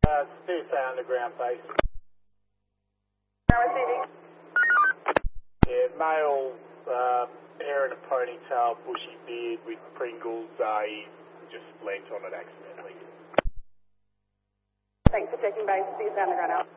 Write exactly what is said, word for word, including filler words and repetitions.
Uh, C S A Underground base. Receiving. Yeah, male, uh, hair in a ponytail, bushy beard with Pringles. Uh, he just leant on it accidentally. Thanks for checking base. C S A Underground out.